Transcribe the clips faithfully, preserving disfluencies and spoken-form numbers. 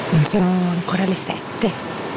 Non sono ancora le sette.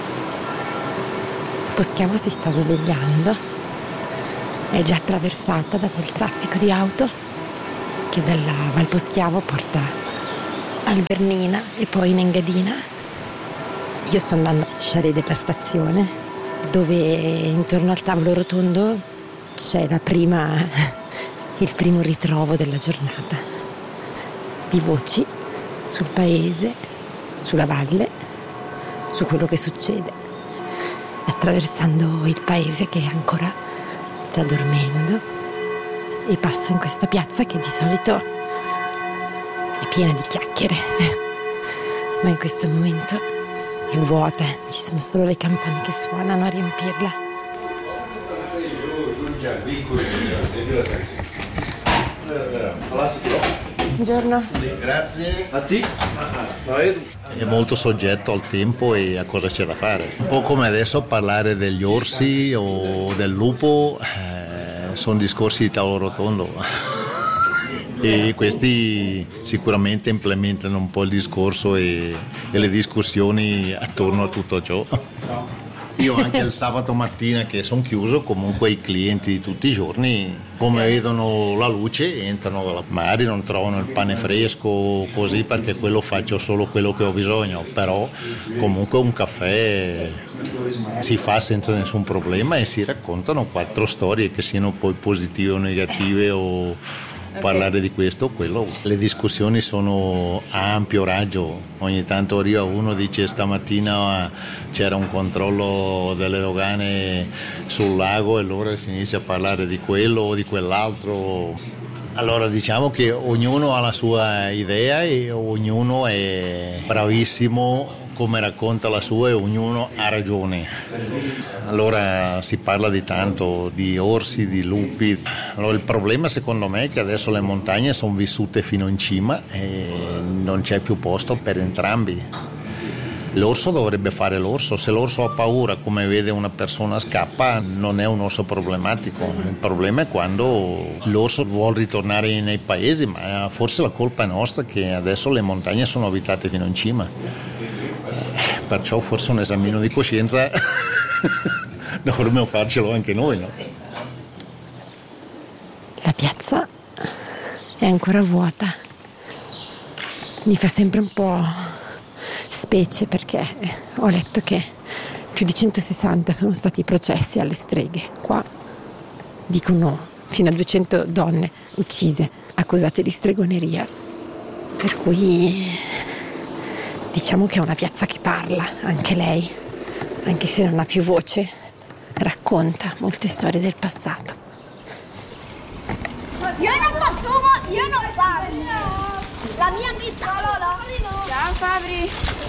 Poschiavo si sta svegliando. È già attraversata da quel traffico di auto che dalla Val Poschiavo porta al Bernina e poi in Engadina. Io sto andando a Sciarè della stazione, dove intorno al tavolo rotondo c'è la prima, il primo ritrovo della giornata. Di voci sul paese, sulla valle, su quello che succede, attraversando il paese che ancora sta dormendo, e passo in questa piazza che di solito è piena di chiacchiere, ma in questo momento è vuota, ci sono solo le campane che suonano a riempirla. Buongiorno. Grazie. A te. È molto soggetto al tempo e a cosa c'è da fare. Un po' come adesso parlare degli orsi o del lupo, eh, sono discorsi di tavolo rotondo. E questi sicuramente implementano un po' il discorso e, e le discussioni attorno a tutto ciò. Io anche il sabato mattina che sono chiuso, comunque i clienti di tutti i giorni, come vedono la luce, entrano, magari non trovano il pane fresco così, perché quello faccio solo quello che ho bisogno, però comunque un caffè si fa senza nessun problema e si raccontano quattro storie, che siano poi positive o negative o parlare di questo o quello. Le discussioni sono a ampio raggio, ogni tanto arriva uno, dice stamattina c'era un controllo delle dogane sul lago e allora si inizia a parlare di quello o di quell'altro. Allora diciamo che ognuno ha la sua idea e ognuno è bravissimo come racconta la sua e ognuno ha ragione. Allora si parla di tanto, di orsi, di lupi. Allora il problema secondo me è che adesso le montagne sono vissute fino in cima e non c'è più posto per entrambi. L'orso dovrebbe fare l'orso, se l'orso ha paura, come vede una persona scappa, non è un orso problematico. Il problema è quando l'orso vuole ritornare nei paesi, ma forse la colpa è nostra che adesso le montagne sono abitate fino in cima. Perciò forse un esamino di coscienza dovremmo farcelo anche noi, no? La piazza è ancora vuota. Mi fa sempre un po' specie perché ho letto che più di centosessanta sono stati i processi alle streghe. Qua dicono fino a duecento donne uccise, accusate di stregoneria. Per cui diciamo che è una piazza che parla, anche lei, anche se non ha più voce, racconta molte storie del passato. Io non consumo, io non parlo. La mia vita. Ciao Fabri.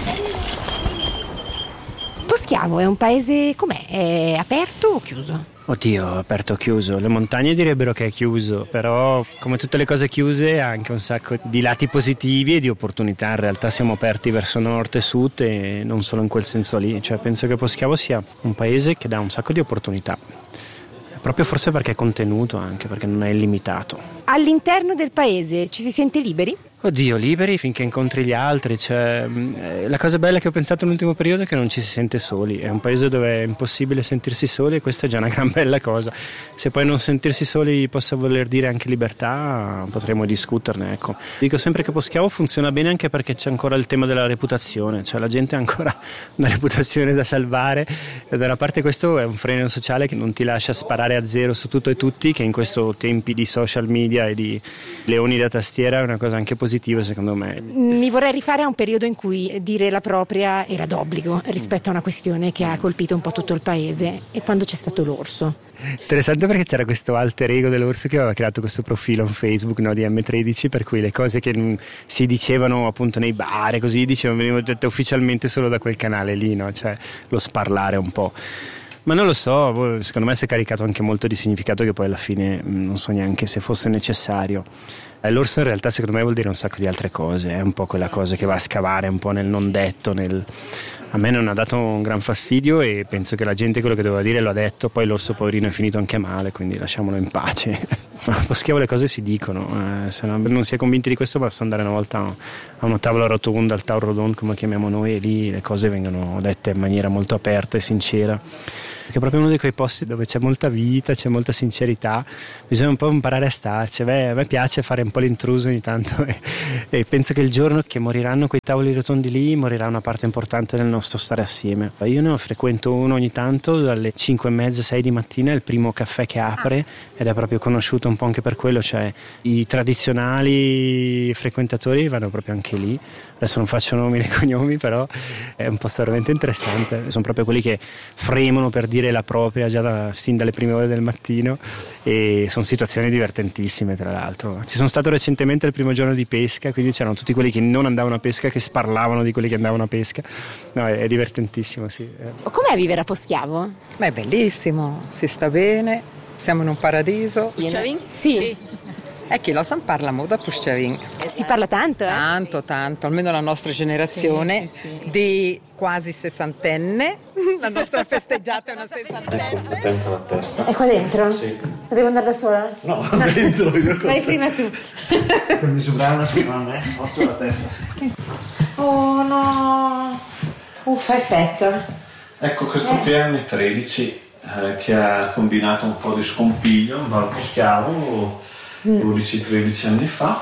Poschiavo è un paese com'è? È aperto o chiuso? Oddio, aperto o chiuso? Le montagne direbbero che è chiuso, però come tutte le cose chiuse ha anche un sacco di lati positivi e di opportunità. In realtà siamo aperti verso nord e sud e non solo in quel senso lì. Cioè penso che Poschiavo sia un paese che dà un sacco di opportunità. Proprio forse perché è contenuto, anche perché non è illimitato. All'interno del paese ci si sente liberi? Oddio, liberi finché incontri gli altri, cioè, la cosa bella che ho pensato nell'ultimo periodo è che non ci si sente soli, è un paese dove è impossibile sentirsi soli e questa è già una gran bella cosa. Se poi non sentirsi soli possa voler dire anche libertà, potremo discuterne, ecco. Dico sempre che Poschiavo funziona bene anche perché c'è ancora il tema della reputazione, cioè la gente ha ancora una reputazione da salvare e da una parte questo è un freno sociale che non ti lascia sparare a zero su tutto e tutti, che in questo tempi di social media e di leoni da tastiera è una cosa anche positiva secondo me. Mi vorrei rifare a un periodo in cui dire la propria era d'obbligo rispetto a una questione che ha colpito un po' tutto il paese, e quando c'è stato l'orso. Interessante perché c'era questo alter ego dell'orso che aveva creato questo profilo in Facebook, no, di emme tredici, per cui le cose che non si dicevano appunto nei bar e così dicevano, venivano dette ufficialmente solo da quel canale lì, no? Cioè lo sparlare un po'. Ma non lo so, secondo me si è caricato anche molto di significato che poi alla fine non so neanche se fosse necessario. L'orso in realtà secondo me vuol dire un sacco di altre cose, è un po' quella cosa che va a scavare un po' nel non detto, nel A me non ha dato un gran fastidio e penso che la gente quello che doveva dire lo ha detto, poi l'orso poverino è finito anche male, quindi lasciamolo in pace. Ma a Poschiavo le cose si dicono, eh, se non si è convinti di questo basta andare una volta a una tavola rotonda, al Tau Rodon come chiamiamo noi, e lì le cose vengono dette in maniera molto aperta e sincera. Perché è proprio uno di quei posti dove c'è molta vita, c'è molta sincerità, bisogna un po' imparare a starci. Beh, a me piace fare un po' l'intruso ogni tanto e, e penso che il giorno che moriranno quei tavoli rotondi lì morirà una parte importante del nostro stare assieme. Io ne frequento uno ogni tanto dalle cinque e mezza, sei di mattina, è il primo caffè che apre ed è proprio conosciuto un po' anche per quello, cioè i tradizionali frequentatori vanno proprio anche lì. Adesso non faccio nomi né cognomi, però è un posto veramente interessante, sono proprio quelli che fremono per dire la propria già da, sin dalle prime ore del mattino, e sono situazioni divertentissime tra l'altro. Ci sono stato recentemente il primo giorno di pesca, quindi c'erano tutti quelli che non andavano a pesca che sparlavano di quelli che andavano a pesca. No, è, è divertentissimo, sì. Com'è vivere a Poschiavo? Beh, è bellissimo, si sta bene, siamo in un paradiso. Sì. Sì. E chi lo sa parla molto a Puščavín. Si parla tanto, eh? Tanto, tanto, almeno la nostra generazione sì, sì, sì. Di quasi sessantenne. La nostra festeggiata è una sessantenne. Ecco, attenta la testa. È qua dentro? Sì. Devo andare da sola? No, dentro io. Vai prima tu. Per misurare una prima a me, faccio la testa, sì. Oh no. Uh, fa effetto. Ecco, questo qui è M tredici eh, che ha combinato un po' di scompiglio in Val Poschiavo dodici tredici anni fa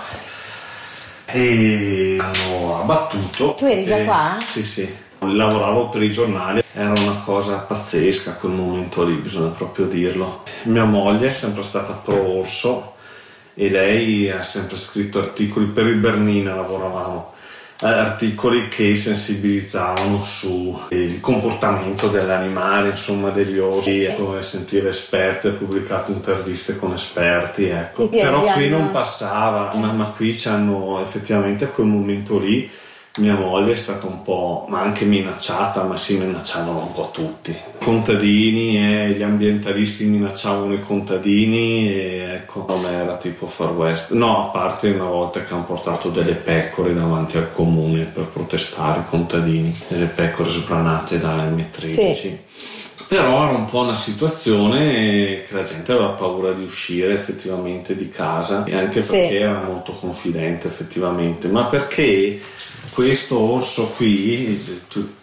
e hanno abbattuto. Tu eri già e, qua? Sì, sì. Lavoravo per i giornali, era una cosa pazzesca quel momento lì, bisogna proprio dirlo. Mia moglie è sempre stata pro orso e lei ha sempre scritto articoli per il Bernina, lavoravamo. Articoli che sensibilizzavano sul comportamento dell'animale, insomma degli orsi, ecco, sentire esperti, ha pubblicato interviste con esperti, ecco. Però qui non passava, ma, ma qui c'hanno effettivamente a quel momento lì mia moglie è stata un po', ma anche minacciata, ma si minacciavano un po' tutti. I contadini e gli ambientalisti minacciavano i contadini e ecco, non era tipo Far West. No, a parte una volta che hanno portato delle pecore davanti al comune per protestare i contadini, delle pecore sbranate da M tredici. Sì. Però era un po' una situazione che la gente aveva paura di uscire effettivamente di casa, e anche perché sì. Era molto confidente effettivamente, ma perché questo orso qui,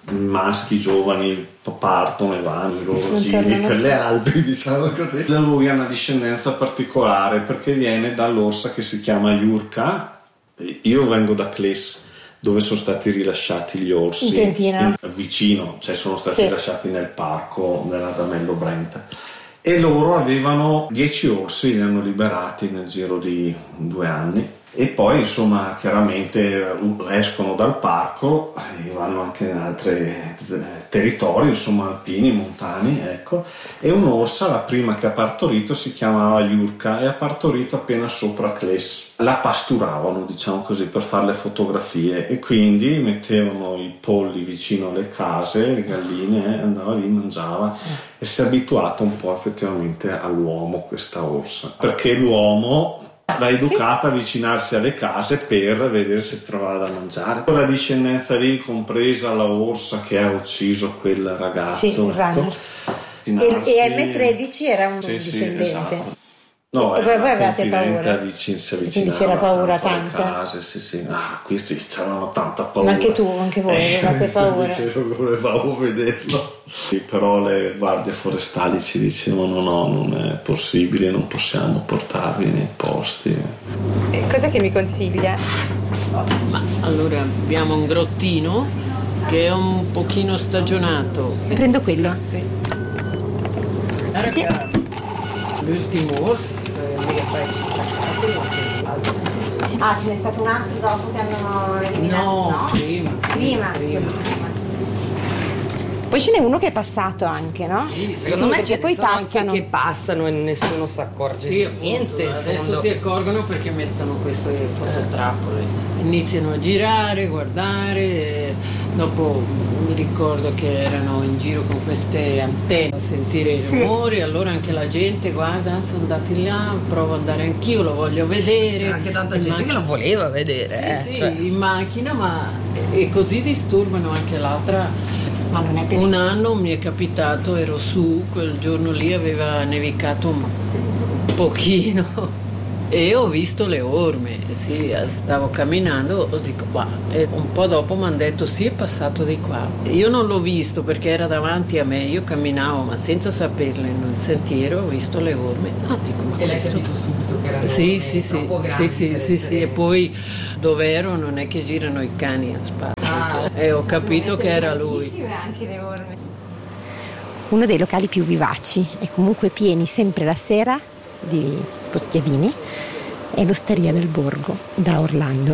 maschi giovani partono e vanno i loro giri per le Alpi, diciamo così. Lui ha una discendenza particolare perché viene dall'orsa che si chiama Jurka. Io vengo da Kles, dove sono stati rilasciati gli orsi. In Trentina? In, vicino, cioè sono stati sì. rilasciati nel parco dell'Adamello Brenta. E loro avevano dieci orsi, li hanno liberati nel giro di due anni. E poi insomma chiaramente escono dal parco e vanno anche in altri territori, insomma alpini, montani, ecco. E un'orsa, la prima che ha partorito, si chiamava Jurka e ha partorito appena sopra Kles. La pasturavano, diciamo così, per fare le fotografie, e quindi mettevano i polli vicino alle case, le galline, eh, andava lì, mangiava, e si è abituata un po' effettivamente all'uomo questa orsa, perché l'uomo l'ha educata sì. a avvicinarsi alle case per vedere se trovava da mangiare. La discendenza lì, compresa la orsa che ha ucciso quel ragazzo. Sì, il runner. E, e M tredici era un sì, discendente. Sì, esatto. No, e voi avevate paura? Vicin, si quindi c'era paura tanta? Case, sì, sì. Ah, questi c'erano tanta paura. Ma anche tu, anche voi eh, avevate paura? Dicevo, volevamo vederlo. Sì, però le guardie forestali ci dicevano no, non è possibile, non possiamo portarvi nei posti. E cos'è che mi consiglia? Ma allora abbiamo un grottino che è un pochino stagionato. Sì. Prendo quello? Sì. Sì. L'ultimo orso. Ah, ce n'è stato un altro dopo che hanno eliminato? No, no? Prima, prima. Prima. Poi ce n'è uno che è passato anche, no? Sì, secondo sì, me perché poi passano. Anche che passano e nessuno si accorge sì, di niente. Adesso fondo. Si accorgono perché mettono queste fototrappole. Iniziano a girare, guardare. Dopo mi ricordo che erano in giro con queste antenne a sentire i rumori, sì. Allora anche la gente guarda, sono andati là, provo ad andare anch'io, lo voglio vedere. C'era anche tanta gente macchina. Che lo voleva vedere. Sì, eh, sì, cioè. in macchina, ma e così disturbano anche l'altra. Ma non è per un anno mi è capitato, ero su, quel giorno lì aveva nevicato un pochino e ho visto le orme, sì, stavo camminando, dico, bah, e un po' dopo mi hanno detto sì, è passato di qua. Io non l'ho visto perché era davanti a me, io camminavo ma senza saperle nel sentiero, ho visto le orme. Ah, dico, ma e l'hai questo... capito subito che erano sì, orme sì, sì, grandi sì, sì, sì, sì, e poi dove ero non è che girano i cani a spasso, ah, e ho capito che era lui. Anche le orme. Uno dei locali più vivaci e comunque pieni sempre la sera di poschiavini è l'Osteria del Borgo da Orlando.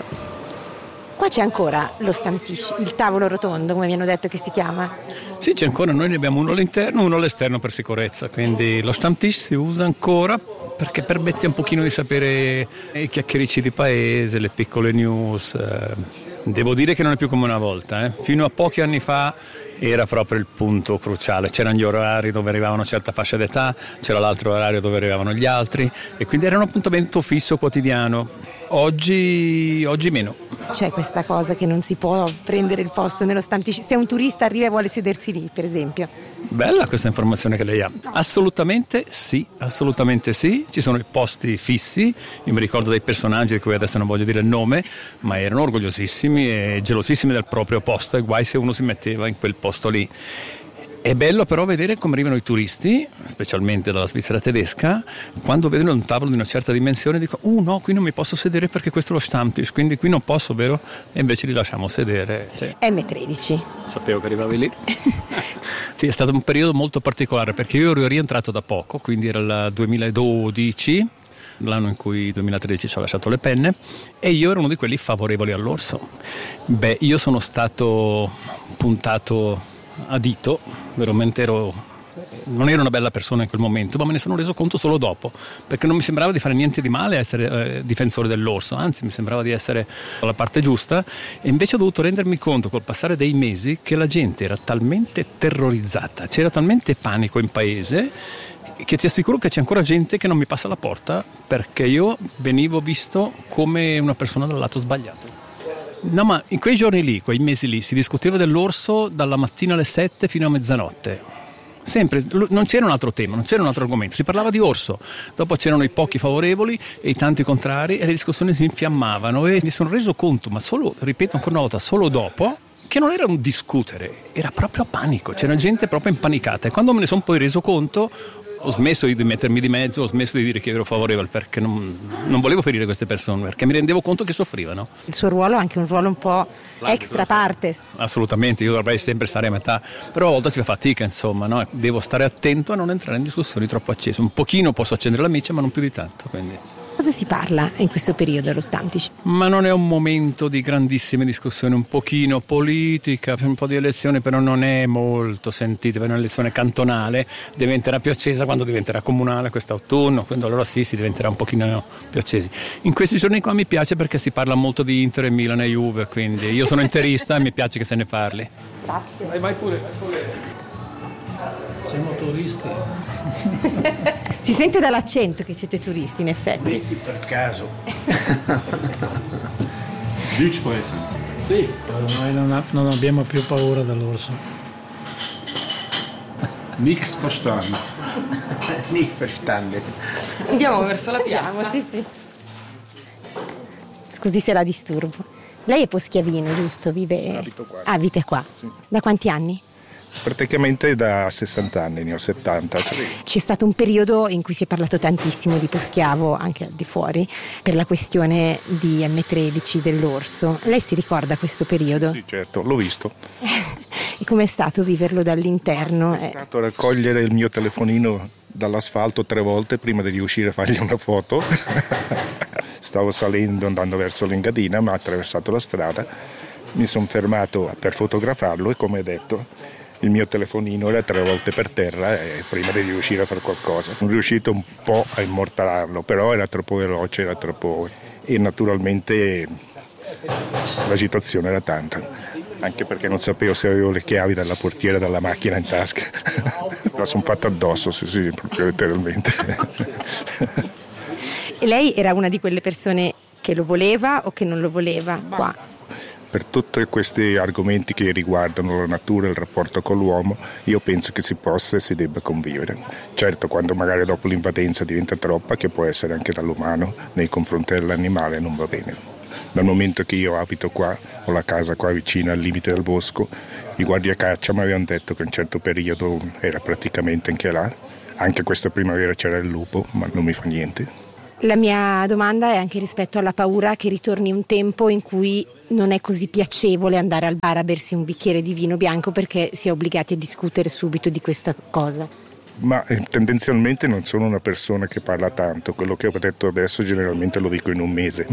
Qua c'è ancora lo Stamptisch, il tavolo rotondo, come mi hanno detto che si chiama. Sì, c'è ancora, noi ne abbiamo uno all'interno e uno all'esterno per sicurezza, quindi lo Stamptisch si usa ancora perché permette un pochino di sapere i chiacchiericci di paese, le piccole news. Devo dire che non è più come una volta, eh. Fino a pochi anni fa era proprio il punto cruciale, c'erano gli orari dove arrivavano una certa fascia d'età, c'era l'altro orario dove arrivavano gli altri e quindi era un appuntamento fisso quotidiano. Oggi, oggi meno. C'è questa cosa che non si può prendere il posto nello Stamptisch, se un turista arriva e vuole sedersi lì, per esempio. Bella questa informazione che lei ha. Assolutamente sì, assolutamente sì. Ci sono i posti fissi. Io mi ricordo dei personaggi di cui adesso non voglio dire il nome, ma erano orgogliosissimi e gelosissimi del proprio posto e guai se uno si metteva in quel posto lì. È bello però vedere come arrivano i turisti, specialmente dalla Svizzera tedesca, quando vedono un tavolo di una certa dimensione dicono uh no, qui non mi posso sedere perché questo è lo Stamptisch, quindi qui non posso, vero? E invece li lasciamo sedere. Cioè, emme tredici. Sapevo che arrivavi lì. Sì, è stato un periodo molto particolare perché io ero rientrato da poco, quindi era il duemiladodici, l'anno in cui duemilatredici ci ho lasciato le penne, e io ero uno di quelli favorevoli all'orso. Beh, io sono stato puntato a dito, veramente ero, non ero una bella persona in quel momento, ma me ne sono reso conto solo dopo, perché non mi sembrava di fare niente di male a essere eh, difensore dell'orso, anzi mi sembrava di essere alla parte giusta, e invece ho dovuto rendermi conto col passare dei mesi che la gente era talmente terrorizzata, c'era talmente panico in paese, che ti assicuro che c'è ancora gente che non mi passa la porta perché io venivo visto come una persona dal lato sbagliato. No, ma in quei giorni lì, quei mesi lì, si discuteva dell'orso dalla mattina alle sette fino a mezzanotte. Sempre, non c'era un altro tema, non c'era un altro argomento, si parlava di orso. Dopo c'erano i pochi favorevoli e i tanti contrari e le discussioni si infiammavano e mi sono reso conto, ma solo, ripeto ancora una volta, solo dopo, che non era un discutere, era proprio panico, c'era gente proprio impanicata. E quando me ne sono poi reso conto, ho smesso di mettermi di mezzo, ho smesso di dire che ero favorevole perché non, non volevo ferire queste persone, perché mi rendevo conto che soffrivano. Il suo ruolo è anche un ruolo un po' extra partes. Assolutamente, io dovrei sempre stare a metà, però a volte si fa fatica, insomma, no? Devo stare attento a non entrare in discussioni troppo accese. Un pochino posso accendere la miccia, ma non più di tanto, quindi. Cosa si parla in questo periodo allo Stamptisch? Ma non è un momento di grandissime discussioni, un pochino politica, un po' di elezione, però non è molto sentita, per un'elezione cantonale diventerà più accesa quando diventerà comunale quest'autunno, quando allora sì, si diventerà un pochino più accesi. In questi giorni qua mi piace perché si parla molto di Inter e Milan e Juve, quindi io sono interista e mi piace che se ne parli. Grazie. Vai, vai pure, vai pure. Siamo turisti. Si sente dall'accento che siete turisti, in effetti. Visti per caso. Sì. Ormai non, ha, non abbiamo più paura dell'orso. Nichts verstanden. Nicht verstanden. Andiamo verso la piazza. Sì, sì. Scusi se la disturbo. Lei è poschiavino, giusto? Vive... Abito qua. Ah, abita qua. Sì. Da quanti anni? Praticamente da sessanta anni, ne ho settanta. C'è stato un periodo in cui si è parlato tantissimo di Poschiavo, anche al di fuori, per la questione di emme tredici, dell'orso. Lei si ricorda questo periodo? Sì, certo, l'ho visto. E com'è stato viverlo dall'interno? È stato raccogliere il mio telefonino dall'asfalto tre volte prima di riuscire a fargli una foto. Stavo salendo, andando verso l'Engadina, ma ho attraversato la strada. Mi sono fermato per fotografarlo e, come detto, il mio telefonino era tre volte per terra e prima di riuscire a fare qualcosa. Sono riuscito un po' a immortalarlo, però era troppo veloce, era troppo... e naturalmente l'agitazione era tanta, anche perché non sapevo se avevo le chiavi dalla portiera della macchina in tasca. La sono fatta addosso, sì, sì, proprio letteralmente. E lei era una di quelle persone che lo voleva o che non lo voleva qua? Per tutti questi argomenti che riguardano la natura e il rapporto con l'uomo, io penso che si possa e si debba convivere. Certo, quando magari dopo l'invadenza diventa troppa, che può essere anche dall'umano, nei confronti dell'animale non va bene. Dal momento che io abito qua, ho la casa qua vicino al limite del bosco, i guardiacaccia mi avevano detto che in un certo periodo era praticamente anche là. Anche questa primavera c'era il lupo, ma non mi fa niente. La mia domanda è anche rispetto alla paura che ritorni un tempo in cui non è così piacevole andare al bar a bersi un bicchiere di vino bianco perché si è obbligati a discutere subito di questa cosa. Ma eh, tendenzialmente non sono una persona che parla tanto, quello che ho detto adesso generalmente lo dico in un mese.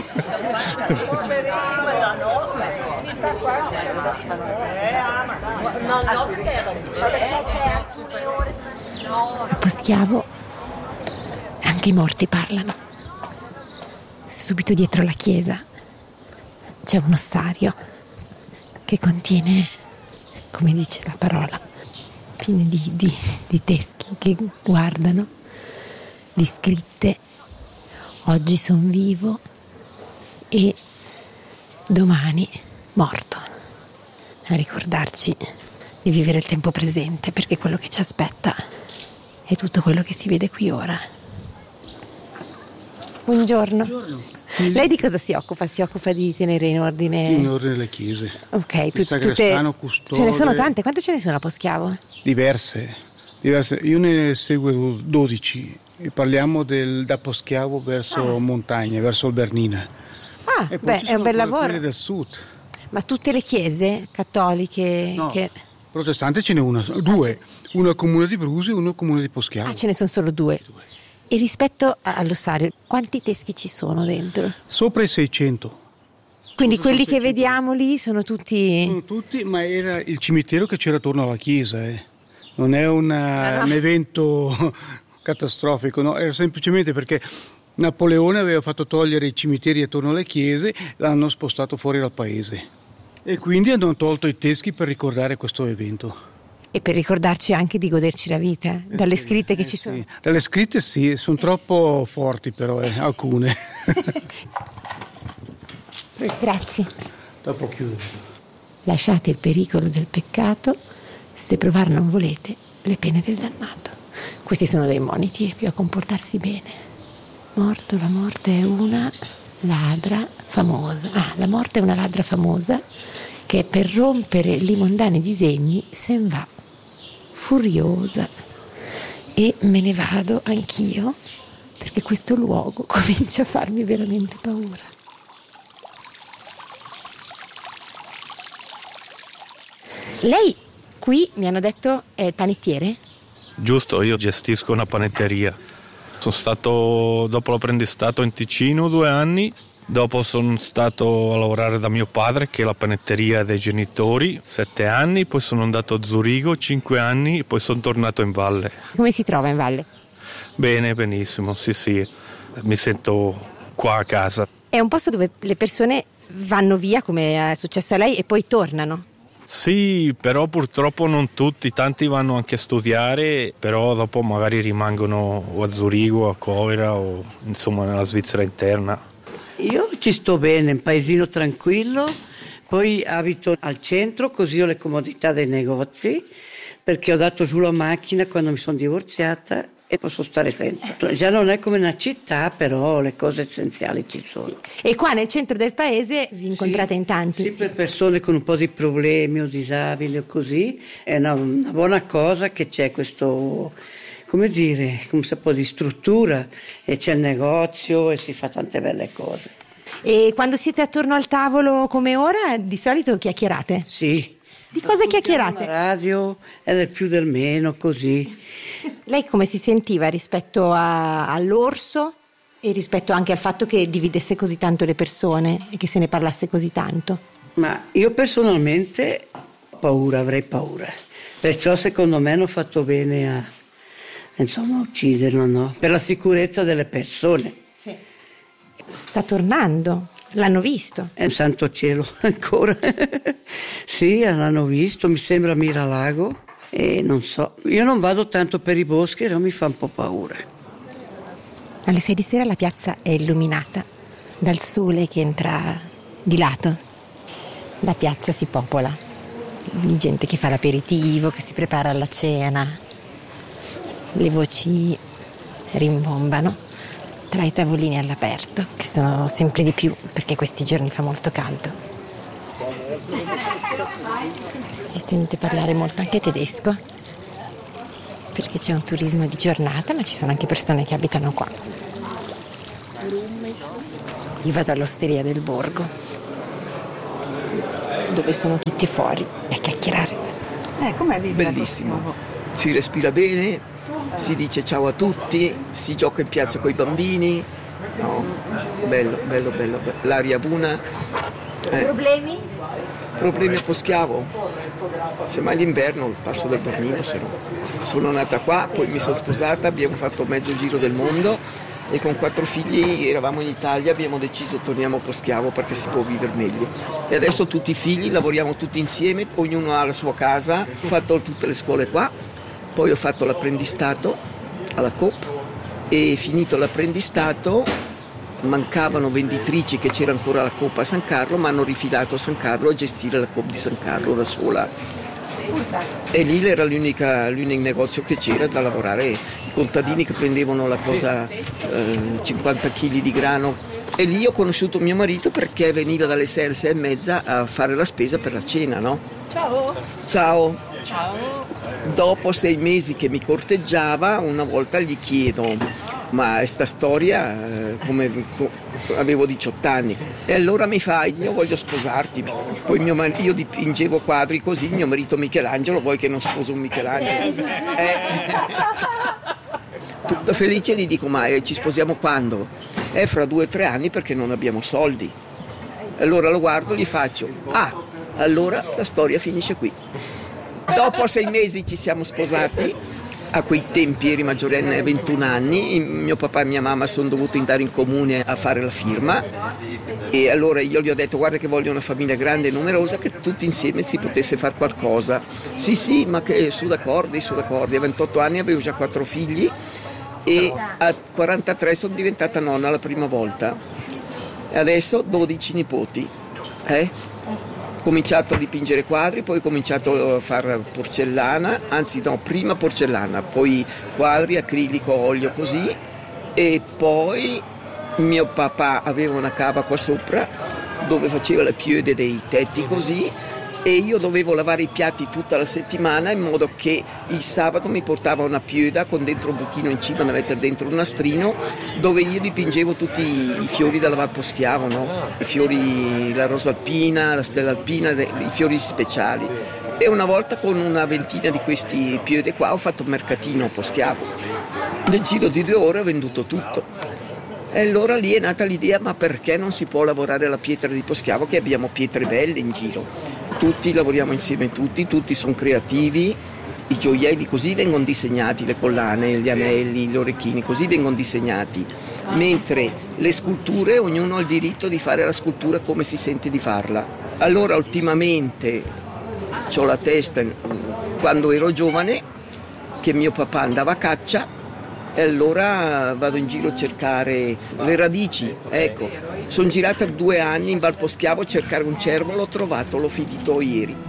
A Poschiavo anche i morti parlano. Subito dietro la chiesa c'è un ossario che contiene, come dice la parola, pieni di, di, di teschi che guardano, di scritte: oggi son vivo e domani morto, a ricordarci di vivere il tempo presente, perché quello che ci aspetta è tutto quello che si vede qui ora. Buongiorno. Buongiorno. Lei di cosa si occupa? Si occupa di tenere in ordine? In ordine le chiese. Ok, tu, il sagrestano, tutte... custode. Ce ne sono tante, quante ce ne sono a Poschiavo? Diverse, diverse. Io ne seguo dodici e parliamo del, da Poschiavo verso ah. Montagna, verso il Bernina. Ah, e poi beh, è un bel lavoro. Quelle del sud. Ma tutte le chiese cattoliche? No, che... protestante ce n'è una, due. Ah, uno al comune di Brusi e uno al comune di Poschiavo. Ah, ce ne sono solo due. due. E rispetto all'ossario, quanti teschi ci sono dentro? Sopra i seicento. Quindi Sopra quelli seicento. Che vediamo lì sono tutti... Sono tutti, ma era il cimitero che c'era attorno alla chiesa. Eh. Non è una, ah, no. un evento catastrofico, no? Era semplicemente perché Napoleone aveva fatto togliere i cimiteri attorno alle chiese, l'hanno spostato fuori dal paese. E quindi hanno tolto i teschi per ricordare questo evento. E per ricordarci anche di goderci la vita, dalle scritte che eh, ci sì. sono. Dalle scritte sì, sono troppo forti però, eh, alcune. Grazie. Dopo chiudo. Lasciate il pericolo del peccato, se provar non volete le pene del dannato. Questi sono dei moniti più a comportarsi bene. Morto, la morte è una ladra famosa. Ah, la morte è una ladra famosa che per rompere i mondani disegni se ne va furiosa, e me ne vado anch'io perché questo luogo comincia a farmi veramente paura. Lei qui, mi hanno detto, è il panettiere? Giusto, io gestisco una panetteria. Sono stato dopo l'apprendistato in Ticino due anni. Dopo sono stato a lavorare da mio padre, che è la panetteria dei genitori, sette anni, poi sono andato a Zurigo cinque anni e poi sono tornato in valle. Come si trova in valle? Bene, benissimo, sì sì, mi sento qua a casa. È un posto dove le persone vanno via, come è successo a lei, e poi tornano? Sì, però purtroppo non tutti, tanti vanno anche a studiare, però dopo magari rimangono o a Zurigo, a Covera o insomma nella Svizzera interna. Io ci sto bene, un paesino tranquillo, poi abito al centro, così ho le comodità dei negozi, perché ho dato giù la macchina quando mi sono divorziata e posso stare senza. Già non è come una città, però le cose essenziali ci sono. E qua nel centro del paese vi incontrate sì, in tanti? Sì, per persone con un po' di problemi o disabili o così, è una, una buona cosa che c'è questo... come dire, un po' di struttura, e c'è il negozio e si fa tante belle cose. E quando siete attorno al tavolo come ora, di solito chiacchierate? Sì. Di cosa chiacchierate? La radio è del più del meno, così. Lei come si sentiva rispetto a, all'orso e rispetto anche al fatto che dividesse così tanto le persone e che se ne parlasse così tanto? Ma io personalmente ho paura, avrei paura. Perciò secondo me hanno fatto bene a... insomma, ucciderlo, no? Per la sicurezza delle persone. Sì. Sta tornando, l'hanno visto? È un santo cielo, ancora. Sì, l'hanno visto, mi sembra Miralago, e non so. Io non vado tanto per i boschi, però mi fa un po' paura. Alle sei di sera la piazza è illuminata dal sole che entra di lato. La piazza si popola di gente che fa l'aperitivo, che si prepara alla cena. Le voci rimbombano tra i tavolini all'aperto, che sono sempre di più perché questi giorni fa molto caldo. Si sente parlare molto anche tedesco, perché c'è un turismo di giornata, ma ci sono anche persone che abitano qua. Io vado all'osteria del borgo, dove sono tutti fuori a chiacchierare. Eh, com'è vivere? Bellissimo, si respira bene, si dice ciao a tutti, si gioca in piazza con i bambini, no, bello, bello, bello, bello. L'aria buona. Eh. Problemi? Problemi a Poschiavo, semmai l'inverno passo dal Bernino, se no. Sono nata qua, poi mi sono sposata, abbiamo fatto mezzo giro del mondo e con quattro figli eravamo in Italia, abbiamo deciso torniamo a Poschiavo perché si può vivere meglio. E adesso tutti i figli, lavoriamo tutti insieme, ognuno ha la sua casa, ho fatto tutte le scuole qua, poi ho fatto l'apprendistato alla Coop e finito l'apprendistato mancavano venditrici, che c'era ancora la Coop a San Carlo, ma hanno rifilato a San Carlo a gestire la Coop di San Carlo da sola. E lì era l'unica, l'unico negozio che c'era da lavorare, i contadini che prendevano la cosa, eh, cinquanta chili di grano. E lì ho conosciuto mio marito perché veniva dalle sei alle sei e mezza a fare la spesa per la cena, no? Ciao! Ciao! Ciao! Dopo sei mesi che mi corteggiava, una volta gli chiedo ma sta storia, eh, come avevo diciotto anni, e allora mi fa, io voglio sposarti, poi mio mar- io dipingevo quadri così, mio marito Michelangelo, vuoi che non sposo un Michelangelo? Eh. Tutta felice gli dico, ma eh, ci sposiamo quando? È fra due o tre anni perché non abbiamo soldi. Allora lo guardo e gli faccio, ah, allora la storia finisce qui. Dopo sei mesi ci siamo sposati. A quei tempi eri maggiorenne, ventuno anni, mio papà e mia mamma sono dovuti andare in comune a fare la firma e allora io gli ho detto guarda che voglio una famiglia grande e numerosa, che tutti insieme si potesse fare qualcosa. Sì sì, ma che su d'accordo, su d'accordo. A ventotto anni avevo già quattro figli e a quarantatré sono diventata nonna la prima volta e adesso dodici nipoti. Eh? Ho cominciato a dipingere quadri, poi ho cominciato a fare porcellana, anzi no, prima porcellana, poi quadri, acrilico, olio così, e poi mio papà aveva una cava qua sopra dove faceva le chiude dei tetti così e io dovevo lavare i piatti tutta la settimana in modo che il sabato mi portava una pioda con dentro un buchino in cima da mettere dentro un nastrino dove io dipingevo tutti i fiori da lavare Poschiavo, no? I fiori, la rosa alpina, la stella alpina, i fiori speciali. E una volta con una ventina di questi piode qua ho fatto un mercatino a Poschiavo. Nel giro di due ore ho venduto tutto. E allora lì è nata l'idea, ma perché non si può lavorare la pietra di Poschiavo, che abbiamo pietre belle in giro. Tutti lavoriamo insieme, tutti, tutti sono creativi, i gioielli così vengono disegnati, le collane, gli anelli, gli orecchini, così vengono disegnati, mentre le sculture ognuno ha il diritto di fare la scultura come si sente di farla. Allora ultimamente ho la testa, quando ero giovane, che mio papà andava a caccia, e allora vado in giro a cercare le radici, ecco. Sono girata due anni in Val Poschiavo a cercare un cervo, l'ho trovato, l'ho finito ieri.